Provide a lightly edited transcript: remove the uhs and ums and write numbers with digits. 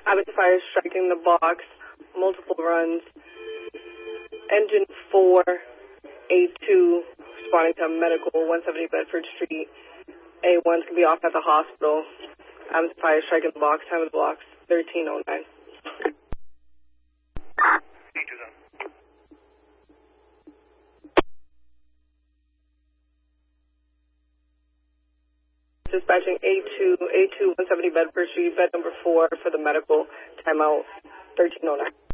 Abbott Fire striking the box, multiple runs. Engine 4, A2, responding to medical, 170 Bedford Street. A1's can be off at the hospital. Abbott Fire striking the box, time of the box, 1309. Dispatching A2, 170 Bedford Street, bed number 4 for the medical, timeout 1309.